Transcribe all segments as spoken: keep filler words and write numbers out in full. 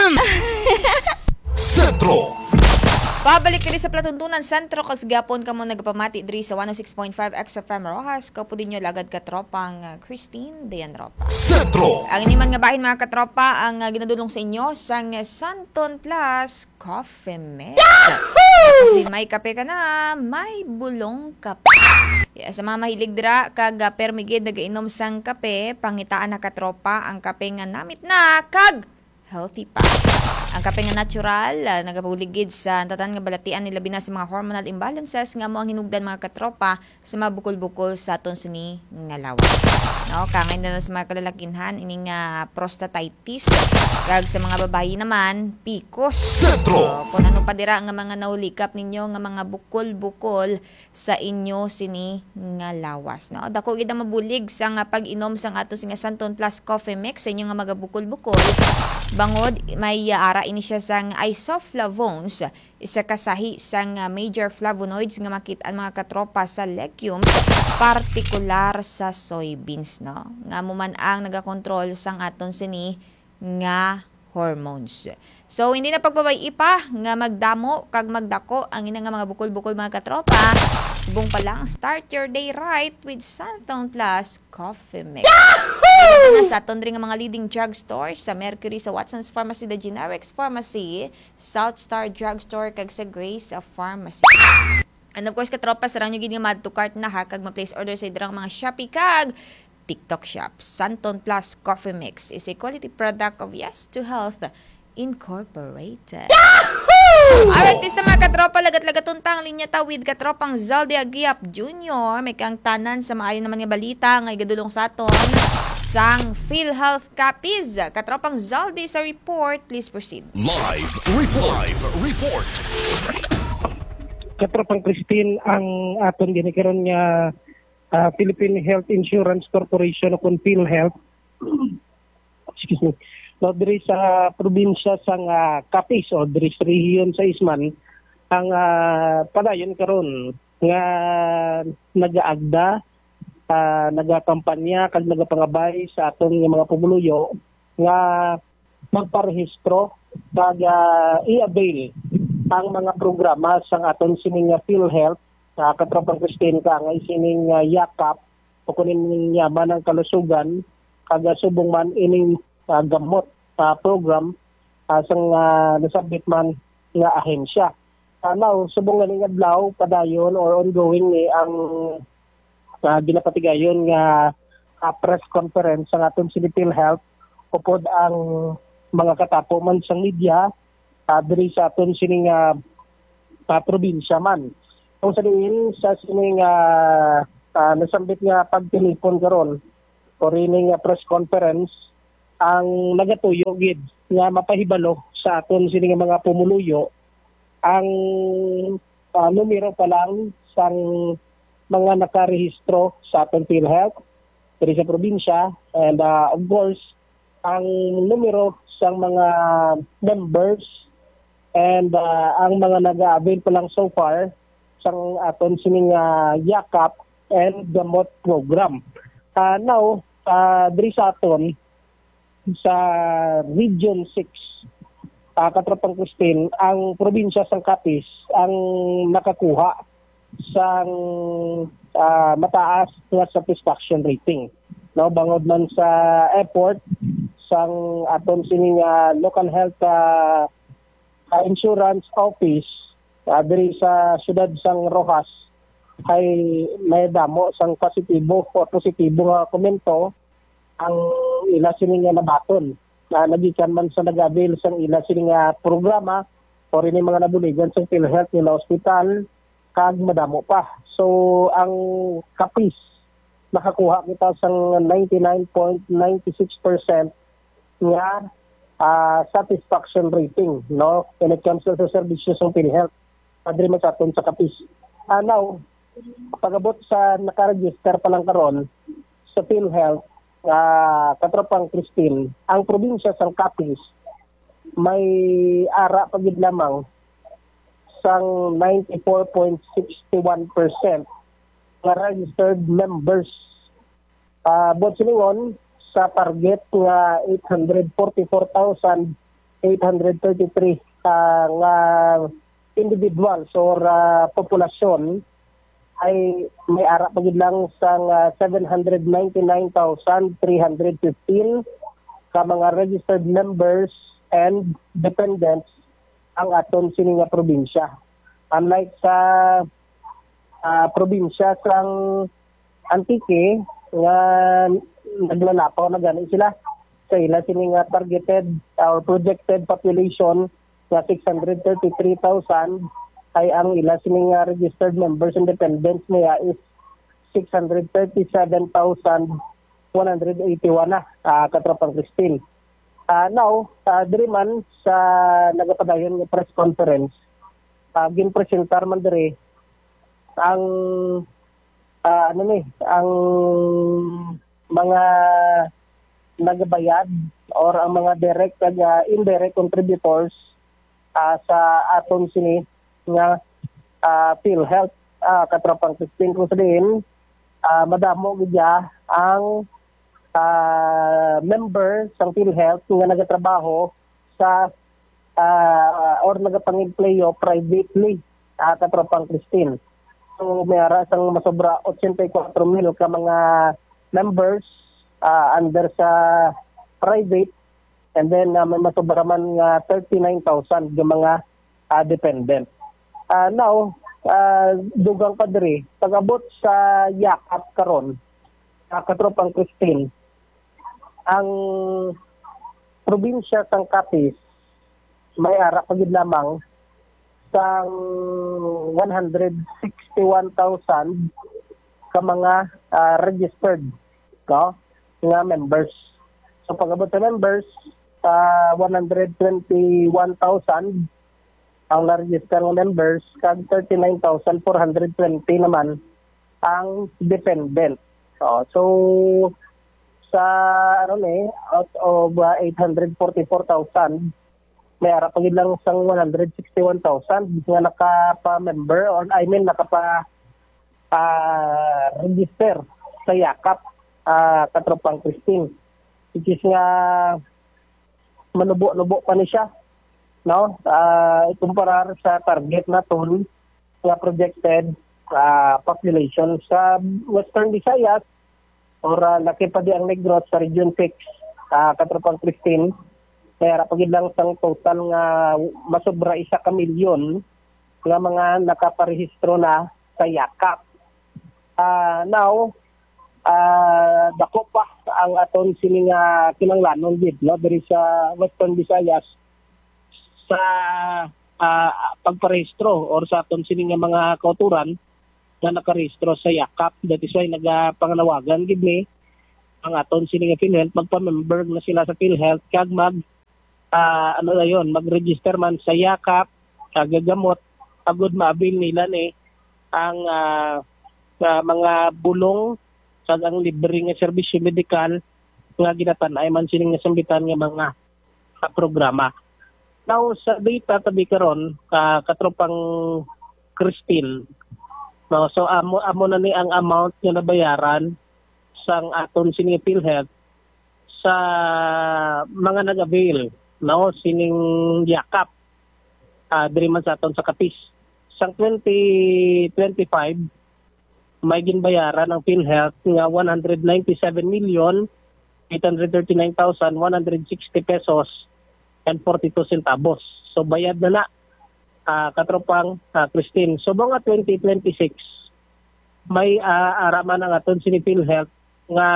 M. Sentro. Pabalik diri sa Platuntunan Sentro kas gapon kamo nagapamati diri sa one oh six point five X F M Rojas. Kaupo din nyo lagad katropang uh, Christine Dayan Ropa. Sentro. Ang iniman nga bahin mga katropa ang uh, ginadulong sa inyo sang uh, Santon Plus Coffee Mix. Tapos din may kape ka na, may bulong kape. Yeah, sa mga mahilig dira kag uh, permigid nagainom sang kape, pangitaan na katropa ang kape nga namit na kag healthy pa. Ang kape nga natural, uh, nagapuligid sa tatan nga balatian nila binas sa mga hormonal imbalances nga mo ang hinugdan mga katropa sa mga bukol-bukol sa aton sini nga lawas. No, kangay na sa mga kalalakinhan ini nga prostatitis, kag sa mga babayi naman P C O S. So, kung ano pa dira nga mga nahulikap ninyo nga mga bukol-bukol sa inyo sini nga lawas, no? Dako gid ang mabulig sa nga pag-inom sang ato nga Santon Plus Coffee Mix sa inyo nga mga bukol-bukol. Bangod may uh, ara ini siya sang isoflavones, isa kasahi sang uh, major flavonoids nga makit-an mga katropa sa legumes, partikular sa soybeans, no? Nga mo man ang nagakontrol sang aton sini nga hormones. So hindi na pagpabay pa nga magdamo kag magdako ang ina nga mga bukol-bukol mga katropa. Subong pa lang, start your day right with Santon Plus Coffee Mix. Yahoo! Sa aton rin nga mga leading drugstores sa Mercury, sa Watson's Pharmacy, The Generics Pharmacy, South Star Drugstore kag sa Grace Pharmacy. And of course katropa, sarang nyo gini nga mad to cart na ha kag ma-place order sa idrang mga Shopee kag TikTok shop. Santon Plus Coffee Mix is a quality product of Yes to Health Incorporated. Yahoo! Alright, this na mga katropa, lagat-lagat tuntang linya tawid katropang Zaldi Agiap Junior May kang tanan sa maayon naman nga balita nga igadulong sa aton sang PhilHealth Capiz. Katropang Zaldi sa report, please proceed. Live report. Live report. Katropang Christine, ang aton ginikaroon nga uh, Philippine Health Insurance Corporation o kung PhilHealth. Excuse me. No, diri sa probinsya sang uh, Capiz o diri sa rehiyon sa Isman, ang uh, padayon karon nga nagaagda, uh, nagakampanya kag nagapangabay sa atong mga pumuluyo nga magparehistro kag uh, i-avail ang mga programa sang aton sining PhilHealth sa uh, katropang Christine ka nga isining uh, yakap o kunin yaman ang kalusugan kag subong man ining Uh, gamot uh, program uh, sang uh, nasabit man nga ahensya. Uh, now, subong nga adlaw padayon or ongoing ni ang uh, ginapatigayon nga uh, press conference sa aton si PhilHealth upod ang mga katapo man sang media uh, diri sa aton sining uh, uh, probinsya man. Kung sa diin sa sining uh, uh, nasabit nga pagtelefon karon or ining uh, press conference ang nagatuyo gid nga mapahibalo sa aton sini nga mga pumuluyo ang uh, numero pa lang sang mga nakarehistro sa aton PhilHealth diri sa probinsya, and uh, of course ang numero sang mga members and uh, ang mga nag-avail pa lang so far sang aton sini nga yakap and gamot program. Uh, now uh, diri sa aton sa Region six, uh, katropang Christine, ang probinsya sang Capiz ang nakakuha sang uh, mataas nga satisfaction rating. No, bangod man sa effort sang aton sining uh, local health uh, uh, insurance office uh, diri sa siyudad sang Rojas ay may damo sang positibo o positibo nga komento ang ila sini nga nabaton na nagikan man sa nag-avail sang ila sini nga programa o rin mga nabuligan sa PhilHealth nila hospital kag madamo pa. So ang Capiz nakakuha kita sang ninety-nine point nine six percent nga uh, satisfaction rating, no, when it comes to sa services ng PhilHealth adri man sa aton sa Capiz. Uh, now pagabot sa nakaregister pa lang karon sa PhilHealth, Uh, katropang Christine, ang probinsya sang Capiz may ara pagid lamang sang ninety-four point six one percent nga registered members. Uh, but siningon sa target nga eight hundred forty-four thousand eight hundred thirty-three uh, nga individuals or uh, populasyon ay may ara pagid lang sa uh, seven hundred ninety-nine thousand three hundred fifteen ka mga registered members and dependents ang aton sini nga probinsya. Unlike sa uh, probinsya sang Antique nga naglalapaw na gani sila sa ila sini nga targeted or projected population nga six hundred thirty-three thousand ay ang ila sini nga registered members and dependents niya is six hundred thirty-seven thousand one hundred eighty-one na uh, katropang Christine. Uh, now, uh, diri man sa nagapadayon nga press conference, uh, ginpresentar man diri ang uh, ano ni, ang mga nagabayad or ang mga direct ug uh, indirect contributors uh, sa aton sini nga uh, PhilHealth uh, katropang Christine kung sabihin uh, madamo gidya ang uh, member sa PhilHealth nga nagatrabaho sa uh, or nagapangigplayo privately uh, katropang Christine. So may ara sang masobra eighty-four mil ka mga members uh, under sa private and then uh, may masobra man nga thirty-nine thousand yung mga uh, dependent. Uh, now, uh, dugang pa diri, pag-abot sa yakap karon, uh, katropang Christine, ang probinsya sang Capiz may ara pagid lamang sang one hundred sixty-one thousand ka mga uh, registered no, nga members. So pag-abot sa members, uh, one hundred twenty-one thousand ang na-register ng members, kag thirty-nine thousand four hundred twenty naman ang dependent. So, so sa ano ni, out of uh, eight hundred forty-four thousand, may ara pagid lang sang one hundred sixty-one thousand nga nakapa-member or I mean nakapa uh, register sa yakap uh, katropang Christine. Which is nga manubo-nubo pa ni siya. No, uh, ikumparar sa target na ton nga projected uh, population sa Western Visayas or uh, laki pa di ang Negros sa Region six uh, katropang Christine, kaya pagid lang sang total nga masobra isa ka milyon nga mga nakaparehistro na sa yakap. Uh, now uh, dako pa ang aton sini nga kinanglanon gid no diri sa Western Visayas sa uh, pagparehistro or sa aton sini nga mga kauturan na nakarehistro sa yakap. That is why nagapanganawagan gid ni ang aton sini nga PhilHealth magpa-member na sila sa PhilHealth kag mag uh, ano na yon, mag-register man sa yakap kag gagamot agud maabil nila ni ang uh, uh, mga bulong kag ang libre nga serbisyo medikal nga ginatan-ay man sini nga sambitan nga mga uh, programa. Now, sa data tabi karon uh, katropang Christine, no, so amo amo na ni ang amount nga nabayaran sang aton sini PhilHealth sa mga nag-avail no sining yakap uh, diri man sa aton sa Capiz. Sang twenty twenty-five may ginbayaran ang PhilHealth nga one hundred ninety-seven million eight hundred thirty-nine thousand one hundred sixty pesos and forty-two centavos. So bayad na na uh, katropang uh, Christine. So mga twenty twenty-six may uh, araman ang aton sini PhilHealth nga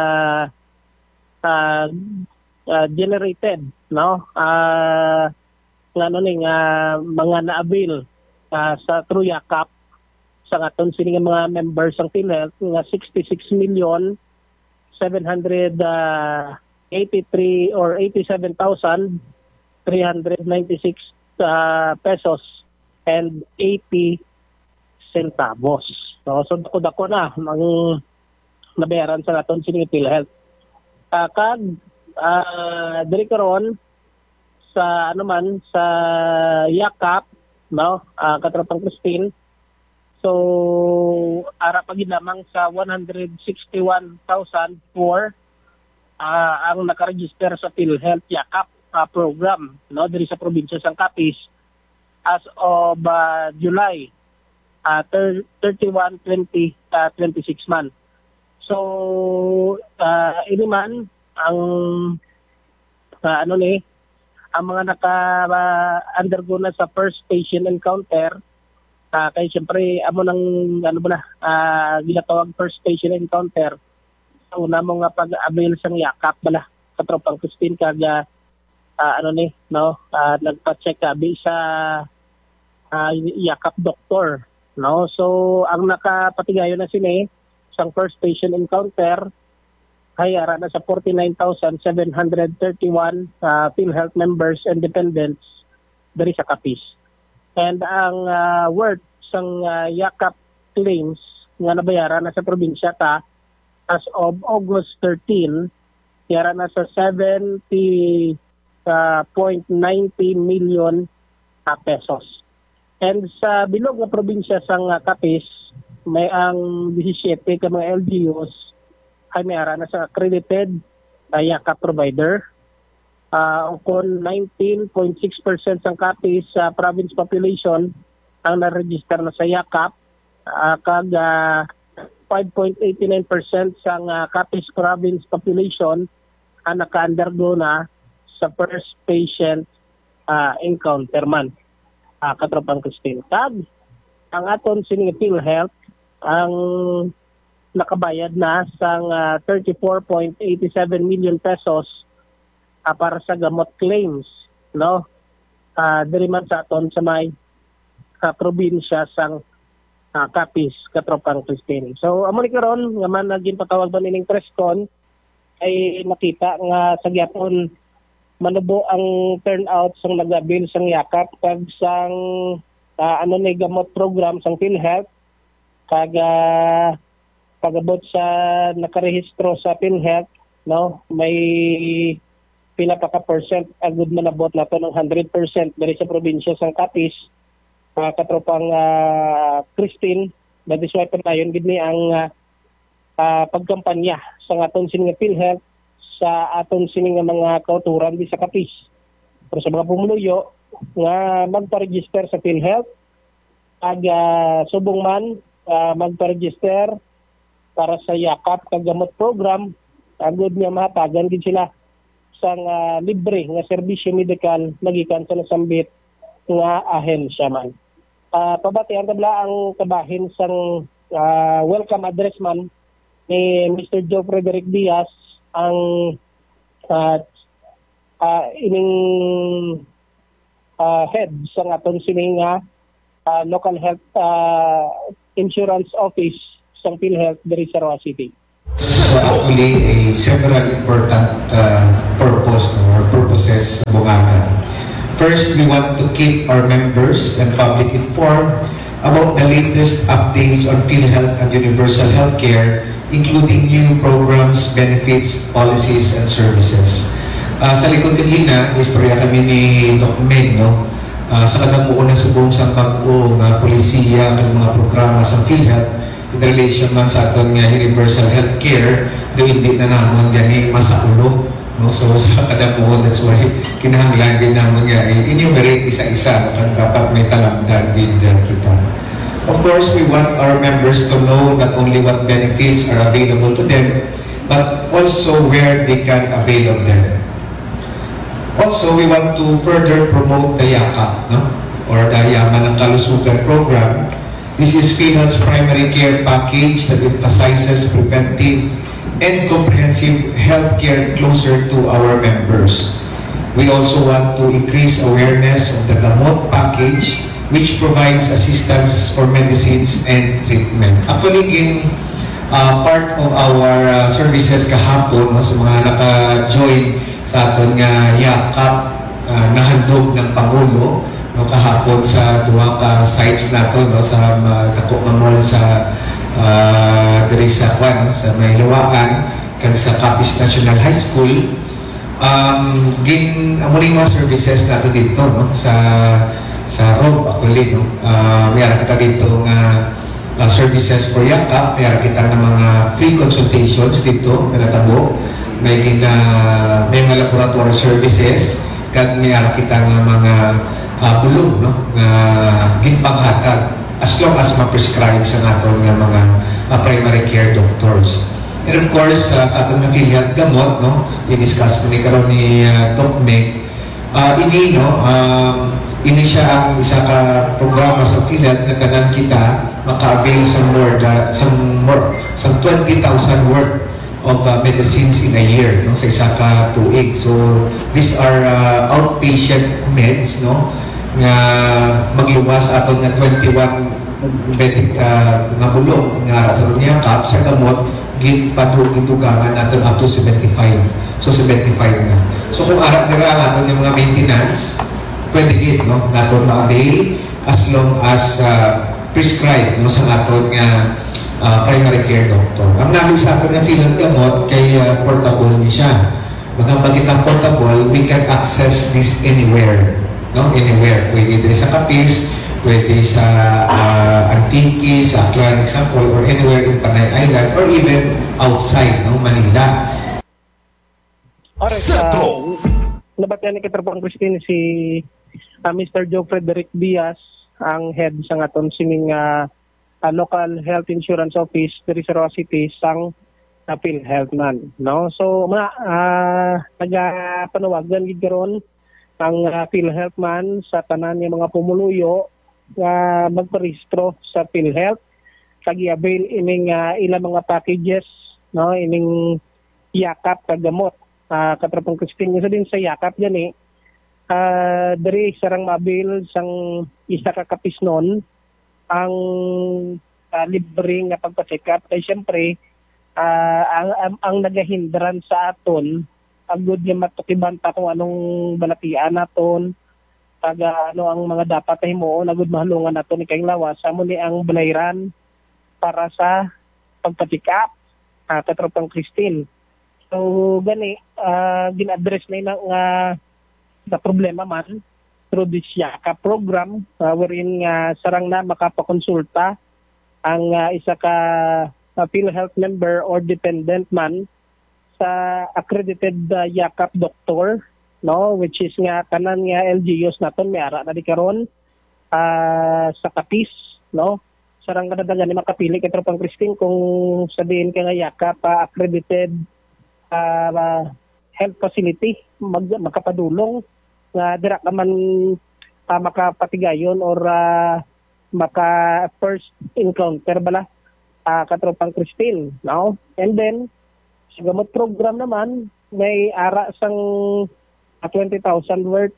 uh, uh, generated no uh, nga ano ning uh, mga naabil uh, sa True Yakap sa aton sini nga mga members ng PhilHealth nga sixty-six million seven hundred eighty-three or eighty-seven thousand three hundred ninety-six uh, pesos and eighty centavos. So, so dako-dako na ang nabayaran sa aton sini PhilHealth. Uh, kag uh, diri karon sa ano man sa yakap no uh, katropang Christine. So ara pa gid lamang sa one hundred sixty-one thousand for uh, ang nakaregister sa PhilHealth yakap. uh, program, no, diri sa probinsya sang Capiz as of uh, July uh, thirty-one twenty twenty-six man. So uh, ini man ang uh, ano ni ang mga naka uh, undergo na sa first patient encounter. Uh, kay siyempre amo nang ano ba na uh, ginatawag first patient encounter. So na mo nga pag-avail sang yakap bala katropang Christine kaga uh, ano ni no uh, nagpa-check abi sa uh, yakap doktor, no. So ang nakapatigayon na sini sang first patient encounter ay ara na sa forty-nine thousand seven hundred thirty-one uh, PhilHealth members and dependents diri sa Capiz. And ang uh, worth sang uh, yakap claims nga nabayaran na sa probinsya ta as of August thirteenth, yara na sa seventy point nine zero million uh, pesos. And sa bilog nga probinsya sang uh, Capiz, may ang seventy-seven ka mga L G Us ay may ara na sa accredited uh, yakap provider. Uh, kung nineteen point six percent sang Capiz sa uh, province population ang na-register na sa yakap, uh, kag uh, five point eight nine percent sang uh, Capiz province population ang naka-undergo na sa first patient uh, encounter man. Uh, katropang Christine. Kag ang aton sining PhilHealth ang nakabayad na sang uh, thirty-four point eight seven million pesos Uh, para sa gamot claims, no, uh, diri man sa aton sa may uh, probinsya sang uh, Capiz, katropang Christine. So amo ni karon nga man naging patawag ba nining presscon ay nakita nga sa gyapon manubo ang turnout sang nagabil sang yakap kag sang uh, ano ni gamot program sang PhilHealth kag uh, pagabot sa nakarehistro sa PhilHealth, no, may pila pa ka percent agud manabot nato ng one hundred percent diri sa probinsya sang Capiz, uh, katropang uh, Christine. That is why padayon gid ni ang uh, uh, pagkampanya sa aton sining PhilHealth sa aton sining mga kauturan di sa Capiz. Pero sa mga pumuluyo nga magpa-register sa PhilHealth ag uh, subong man uh, magpa-register para sa yakap kag gamot program, agud niya mahatagan gid sila sang uh, libre nga serbisyo medikal nagikan sa nasambit nga ahensya man. Uh, pabatian tabla ang kabahin sang uh, welcome address man ni Mister Joe Frederick Diaz ang uh, uh, ining uh, head sang aton sining uh, uh, local health uh, insurance office sang PhilHealth diri sa Roa City. So actually, a several important uh, purpose or purposes sa Bungaga. First, we want to keep our members and public informed about the latest updates on PhilHealth and universal healthcare, including new programs, benefits, policies, and services. Uh, sa likod kanina, istorya kami ni Doc Meg, no? Uh, sa kadamuon na subong sa pag-o ng polisiya at mga programa sa PhilHealth in relation man sa aton nga universal healthcare, do hindi na naman gani masaulo, no? So sa kadamuon, that's why kinahanglan din naman nga i-enumerate isa-isa kung dapat may talagdan din kita. Of course, we want our members to know not only what benefits are available to them, but also where they can avail of them. Also, we want to further promote the yakap, no? Or the Yaman ng Kalusugan program. This is PhilHealth's primary care package that emphasizes preventive and comprehensive healthcare closer to our members. We also want to increase awareness of the Gamot package, which provides assistance for medicines and treatment. Actually, in uh, part of our uh, services kahapon, no, sa mga naka-join sa aton nga yakap, uh, nahandog ng Pangulo, no, kahapon sa duha ka sites nato, no, sa Dako uh, Mall sa uh, diri sa Kwan, no, sa Maylawaan kag sa Capiz National High School. Um, gin amuning mga services nato dito, no, sa sa R O B actually, no. Uh, mayroon kita dito nga uh, services for yakap, mayroon kita ng mga free consultations dito na natabo. May, uh, may mga laboratory services, kag mayara kita nga mga uh, bulong no nga ginpanghatag as long as ma-prescribe sa naton nga mga uh, primary care doctors. And of course, uh, sa atong affiliate gamot, no, i-discuss ko ni karon ni uh, Doc Meg, uh, ini, no, um, ini siya ang isa ka programa sa affiliate na tanan kita maka-avail sa more, uh, sa more, sa twenty thousand worth of uh, medicines in a year, no, sa isa ka tuig. So, these are uh, outpatient meds, no, nga magluwas aton nga twenty-one medic uh, nga bulong nga sa niya kap sa gamot gid patutugangan natin up to seventy-five. So seventy-five na. So kung ara dira ang aton yung mga maintenance, pwede gid no naton ma-avail as long as uh, prescribed no sa aton nga uh, primary care doctor. Ang namin sa aton nga field gamot kay uh, portable ni siya. Magambag kitang portable, we can access this anywhere. No, anywhere. Pwede din sa Capiz, pwede sa uh, Antique, sa Aklan example, or anywhere in Panay Island, or even outside, no, Manila. Alright, Sentro. uh, nabatian ni Katrapang Christine si uh, Mister Joe Frederick Diaz, ang head sa aton sining uh, uh, local health insurance office diri sa Roa City sang uh, PhilHealth man, no? So mga uh, nagapanuwagan gid karon ang uh, PhilHealth man sa tanan nga mga pumuluyo nga uh, magparehistro sa PhilHealth kag i-avail ining uh, ilang mga packages, no, ining yakap kag gamot. Uh, Katrapang Christine isa din sa yakap yan eh. Uh, diri sarang mabil sang isa ka kapisnon ang uh, libre nga pagpa-check up kay syempre uh, ang, ang, ang nagahindran sa aton agud nga matukibanta kung anong balatian naton kag ano ang mga dapat ay himuon agud mahalungan naton ni kay lawas amo ni ang balayran para sa pagpa-check up. Uh, Katrapang Christine. So gani uh, gin-address na ina nga na problema man through this yakap program uh, wherein nga uh, sarang na makapakonsulta ang uh, isa ka uh, PhilHealth member or dependent man sa accredited uh, yakap doctor, no, which is nga kanan nga L G Us naton may ara na di karon uh, sa Capiz, no. Sarang kadaghan ni makapili kay Tropang Christine kung sabihin ka nga yakap uh, accredited uh, uh, health facility mag makapadulong nga dira ka man uh, makapatigayon or uh, maka first encounter bala uh, Katropang Christine, no. And then sa gamot program naman may ara sang uh, twenty thousand worth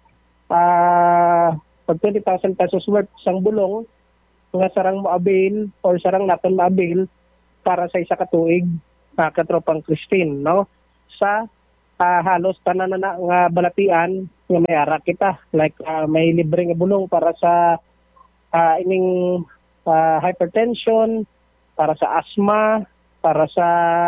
uh, pag twenty thousand pesos worth sang bulong nga sarang mo-avail or sarang naton ma-avail para sa isa ka tuig uh, Katropang Christine, no, sa uh, halos tanan na nga balatian nga may ara kita like uh, may libre nga bulong para sa uh, ining uh, hypertension, para sa asthma, para sa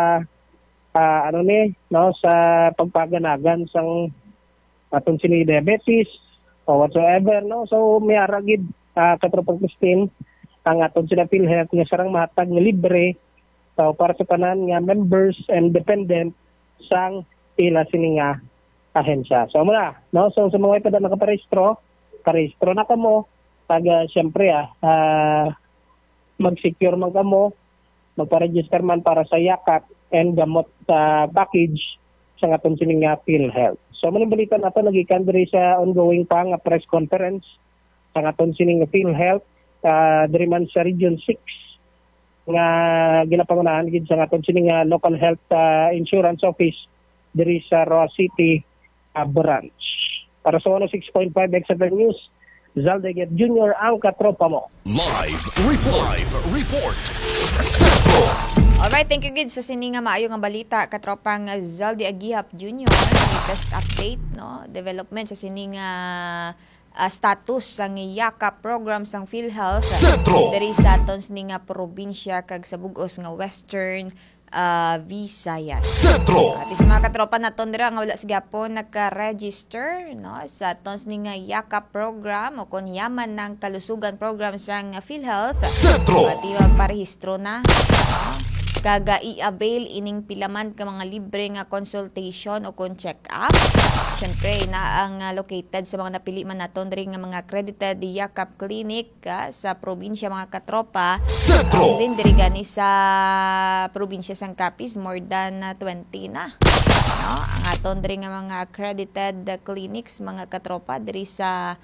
uh, ano ni, no, sa pagpaganagan sang aton sini diabetes o whatsoever, no. So may ara gid uh, Katropang Christine ang aton sila PhilHealth nga sarang mahatag nga libre so para sa tanan nga members and dependent sang ila sini nga ahensya. So muna, no, so sa mga ipada nakaparehistro, parehistro na kamo kag uh, syempre ah uh, mag-secure man kamo, magpa-register man para sa yakap and gamot sa uh, package sa aton sini nga PhilHealth. So maning balita nato nagikan diri sa ongoing pa nga press conference sa aton sini nga PhilHealth uh, diri man sa Region six nga ginapangunahan gid sa aton sini nga local health uh, insurance office diri sa Roa City uh, branch. Para sa one oh six point five X F M News, Zaldeget Junior ang katropa mo. Live report. Live report. Sentro. Alright, thank you gid sa sini nga maayo nga balita katropang Zaldi Agihap Junior latest update, no, development sa sini nga uh, status sang yakap program sang PhilHealth Sentro. diri sa aton sini nga probinsya kag sa bug-os nga Western uh, Visayas. Sentro. At sa mga katropa naton dira nga wala sigapon naka-register, no, sa aton sini nga yakap program o kon yaman ng kalusugan program sang PhilHealth. Sentro. At iwag parehistro na, no? Kaga i-avail ining pilaman ka mga libre nga consultation o kon check-up Siyempre, na ang uh, located sa mga napili man naton ring nga mga accredited Yakap Clinic uh, sa probinsya mga katropa. Sentro. Ang din diri gani sa probinsya sang Capiz, more than uh, twenty na. No? Ang aton diri nga mga accredited uh, clinics mga katropa diri sa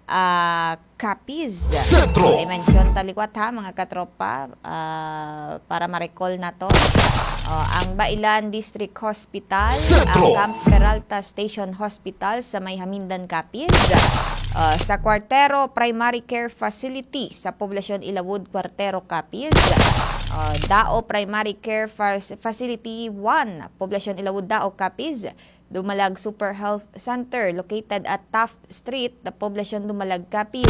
uh, Capiz. Sentro. I mention talikwat ha mga katropa uh, para ma-recall na to. Uh, ang Bailan District Hospital, Sentro. ang Camp Peralta Station Hospital sa may Hamindan, Capiz, uh, sa Cuartero Primary Care Facility sa Poblasyon Ilawud, Cuartero, Capiz, uh, Dao Primary Care Facility one, Poblasyon Ilawud, Dao, Capiz, Dumalag Super Health Center located at Taft Street, the Poblasyon Dumalag, Capiz,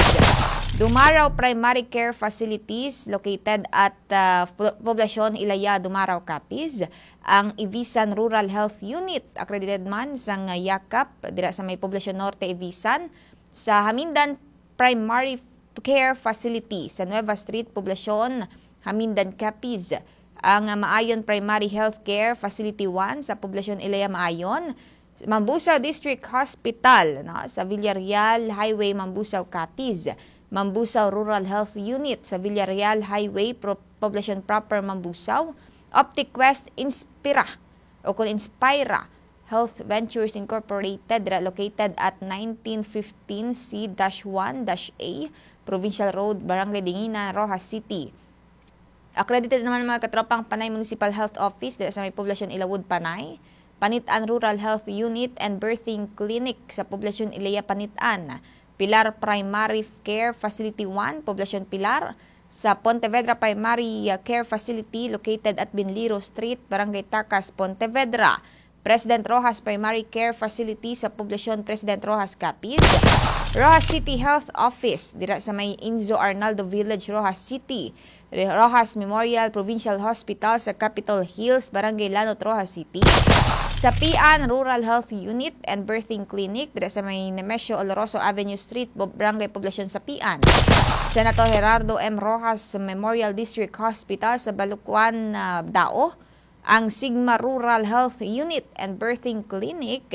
Dumaraw Primary Care Facilities located at uh, Poblasyon Ilaya, Dumaraw, Capiz. Ang Ibisan Rural Health Unit accredited man sang uh, Yakap dira sa may Poblasyon Norte, Ibisan. Sa Hamindan Primary Care Facility sa Nueva Street, Poblasyon Hamindan, Capiz. Ang uh, Maayon Primary Health Care Facility one sa Poblasyon Ilaya, Maayon. Mambusaw District Hospital no, sa Villarreal Highway, Mambusaw, Capiz. Mambusaw Rural Health Unit sa Villarreal Highway, Pro- Poblacion Proper, Mambusaw. Optic West Inspira o kung Inspira Health Ventures Incorporated located at nineteen fifteen C one A Provincial Road, Barangay Dinginan, Rojas City. Accredited naman ng mga katropang Panay Municipal Health Office sa may Poblasyon Ilawud, Panay. Panitan Rural Health Unit and Birthing Clinic sa Poblasyon Ilaya, Panitan. Pilar Primary Care Facility one, Poblasyon Pilar. Sa Pontevedra Primary Care Facility located at Binliro Street, Barangay Tacas, Pontevedra. President Rojas Primary Care Facility sa Poblasyon President Rojas, Capiz. Rojas City Health Office dira sa may Inzo Arnaldo Village, Rojas City. Rojas Memorial Provincial Hospital sa Capitol Hills, Barangay Lanot, Rojas City. Sa Pian Rural Health Unit and Birthing Clinic dira sa may Nemesio Oloroso Avenue Street, Barangay Poblasyon sa Pian. Senator Gerardo M. Rojas Memorial District Hospital sa Balukuan, uh, Dao. Ang Sigma Rural Health Unit and Birthing Clinic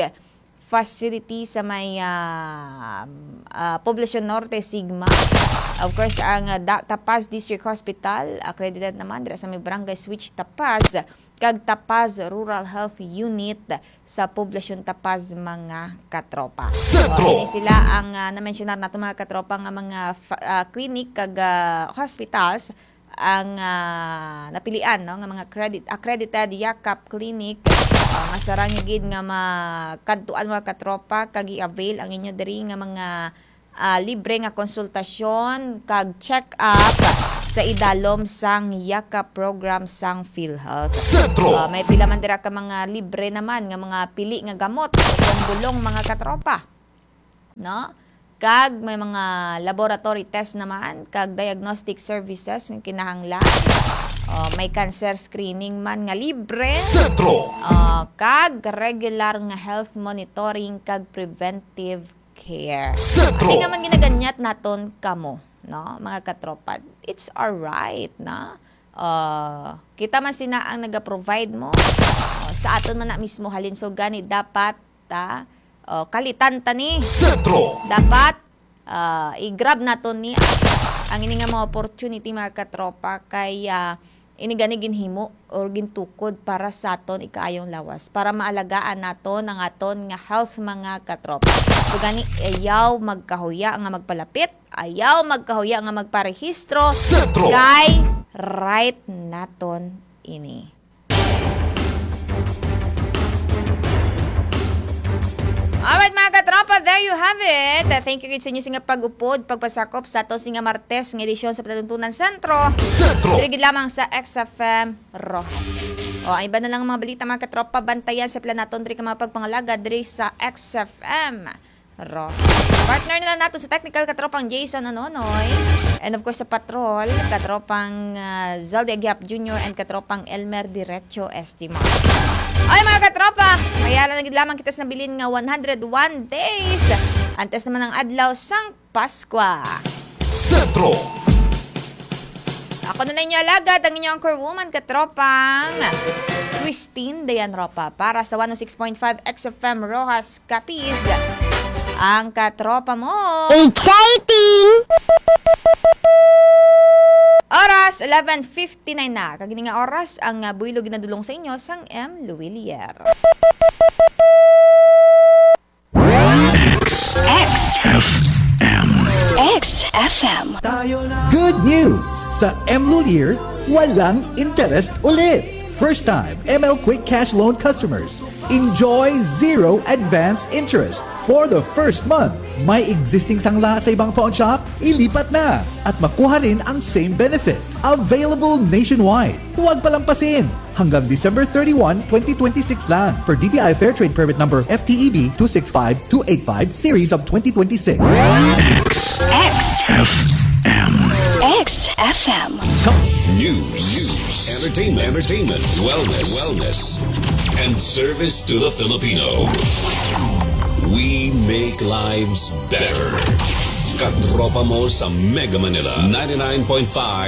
facility sa may uh, uh, Poblasyon Norte, Sigma. Of course, ang uh, Tapaz District Hospital accredited naman dira sa may Barangay Switch, Tapaz. Kag Tapaz Rural Health Unit sa Poblasyon Tapaz, mga katropa. So, ini sila ang uh, na-mentionar nato mga katropa nga mga uh, clinic kag uh, hospitals ang uh, napilian no nga mga credit accredited Yakap Clinic. Uh, masarang gid nga makadtuan mga katropa kag i-avail ang inyo diri nga mga uh, libre nga konsultasyon kag check-up sa idalom sang Yakap program sang PhilHealth. Uh, may pila man dira ka mga libre naman nga mga pili nga gamot o bulong mga katropa. No? Kag may mga laboratory test naman, kag diagnostic services nga kinahanglan. Uh, may cancer screening man nga libre. Uh, kag regular nga health monitoring kag preventive care. Hindi naman ginaganyat naton kamo, no, mga katropa. It's alright, na. Uh, kita man sina ang naga-provide mo. Uh, sa aton man na mismo halin so gani dapat ta uh, kalitan tani. Dapat uh, i-grab naton ni ang ini nga mga opportunity mga katropa kay uh, ini gani ginhimo or gintukod para sa aton ikaayong lawas para maalagaan naton ang aton nga health mga katropa. So gani ayaw magkahuya nga magpalapit, ayaw magkahuya nga magparehistro kay right naton ini. Alright mga katropa, there you have it. Thank you sa inyo nga pag-upod, pagpasakop sa ato singa Martes ng edisyon sa Palatuntunan Sentro. Dirigid lamang sa X F M Rojas. O, ang iba na lang mga balita mga katropa, bantayan sa planaton diri ka mga pagpangalaga diri sa X F M Rojas. Partner nila nato sa technical katropang Jason Anonoy. And of course sa patrol, katropang uh, Zaldi Agiap Junior and katropang Elmer Diretso Estimar. Ay mga katropa, mayara na lamang kita sa nabilin nga one hundred one days. Antes naman ang adlaw sang Paskwa. Sentro. Ako na lang inyo alagad, ang inyong anchor woman katropang Christine Dayan Ropa. Para sa one oh six point five X F M Rojas Capiz, ang katropa mo. Exciting! Oras, eleven fifty-nine na. Kagini nga oras, ang uh, builo ginadulong sa inyo sang M. Luwilier. X F M. X F M. Good news! Sa M. Lulier, walang interest ulit. First time M L Quick Cash Loan customers, enjoy zero advance interest for the first month. May existing sangla sa ibang pawn shop? Ilipat na at makuha rin ang same benefit. Available nationwide. Huwag palampasin. Hanggang December thirty-first, twenty twenty-six lang. Per D B I Fair Trade Permit Number F T E B two six five two eight five Series of twenty twenty-six. X F M. X F M. News, news, entertainment, entertainment, wellness, wellness, and service to the Filipino. We make lives better. Katropa mo sa Mega Manila ninety-nine point five